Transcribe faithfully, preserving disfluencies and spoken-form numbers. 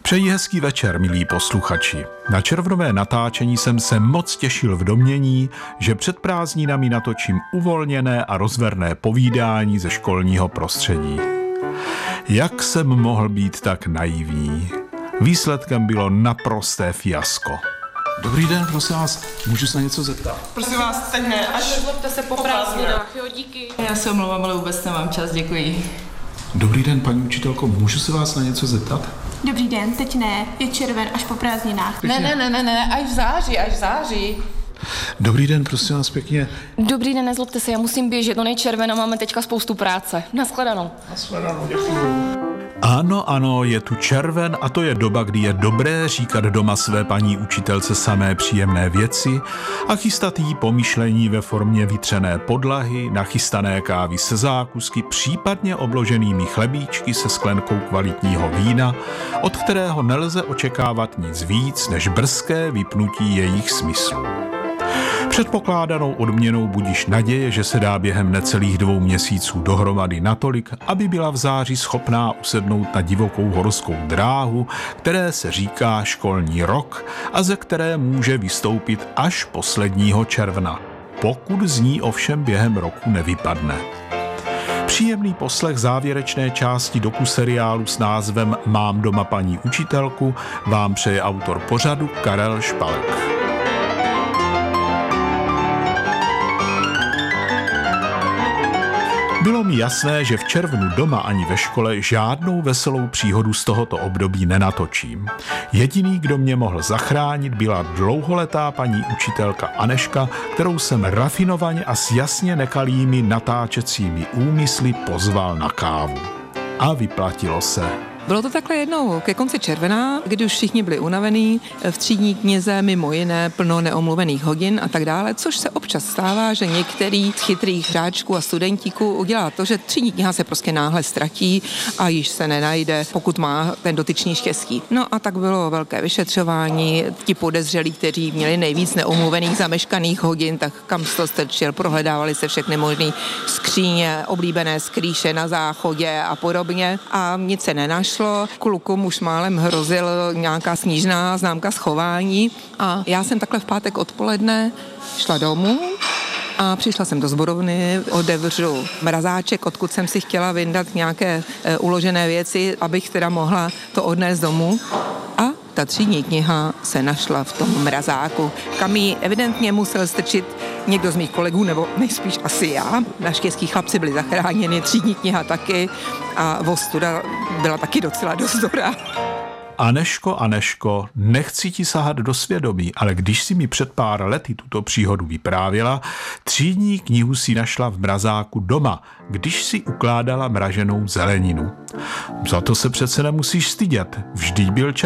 Přeji hezký večer, milí posluchači. Na červnové natáčení jsem se moc těšil v domnění, že před prázdninami natočím uvolněné a rozverné povídání ze školního prostředí. Jak jsem mohl být tak naivní? Výsledkem bylo naprosté fiasko. Dobrý den, prosím vás, můžu se na něco zeptat? Prosím vás, teď ne, až nezlobte se po prázdninách, jo, díky. Já se omlouvám, ale vůbec nemám čas, děkuji. Dobrý den, paní učitelko, můžu se vás na něco zeptat? Dobrý den, teď ne, je červen až po prázdninách. Ne, ne, ne, ne, ne, až v září, až v září. Dobrý den, prosím vás pěkně. Dobrý den, nezlobte se, já musím běžet, on je červen a máme teďka spoustu práce. Nashledanou. Nashledanou, děkuji. Ano, ano, je tu červen a to je doba, kdy je dobré říkat doma své paní učitelce samé příjemné věci a chystat jí pomyšlení ve formě vytřené podlahy, nachystané kávy se zákusky, případně obloženými chlebíčky se sklenkou kvalitního vína, od kterého nelze očekávat nic víc než brzké vypnutí jejich smyslů. Předpokládanou odměnou budíš naděje, že se dá během necelých dvou měsíců dohromady natolik, aby byla v září schopná usednout na divokou horskou dráhu, které se říká školní rok a ze které může vystoupit až posledního června, pokud z ní ovšem během roku nevypadne. Příjemný poslech závěrečné části dokuseriálu s názvem Mám doma paní učitelku vám přeje autor pořadu Karel Špalek. Bylo mi jasné, že v červnu doma ani ve škole žádnou veselou příhodu z tohoto období nenatočím. Jediný, kdo mě mohl zachránit, byla dlouholetá paní učitelka Aneška, kterou jsem rafinovaně a s jasně nekalými natáčecími úmysly pozval na kávu. A vyplatilo se. Bylo to takhle jednou ke konci června, kdy už všichni byli unavení, v třídní knize mimo jiné plno neomluvených hodin a tak dále, což se občas stává, že některý z chytrých žáčků a studentíků udělá to, že třídní kniha se prostě náhle ztratí a již se nenajde, pokud má ten dotyčný štěstí. No a tak bylo velké vyšetřování, ti podezřelí, kteří měli nejvíc neomluvených zameškaných hodin, tak kam to strčil, prohledávali se všechny možné skříně, oblíbené skrýše na záchodě a podobně a nic se nenašlo. Klukům už málem hrozil nějaká snížná známka schování a já jsem takhle v pátek odpoledne šla domů a přišla jsem do sborovny, otevřu mrazáček, odkud jsem si chtěla vyndat nějaké e, uložené věci, abych teda mohla to odnést domů a ta třídní kniha se našla v tom mrazáku, kam ji evidentně musel strčit někdo z mých kolegů, nebo nejspíš asi já. Naštěstí chlapci byli zachráněni, třídní kniha taky a ostuda byla taky docela dost dobrá. Aneško, Aneško, nechci ti sahat do svědomí, ale když si mi před pár lety tuto příhodu vyprávěla, třídní knihu si našla v mrazáku doma, když si ukládala mraženou zeleninu. Za to se přece nemusíš stydět, vždyť byl červen.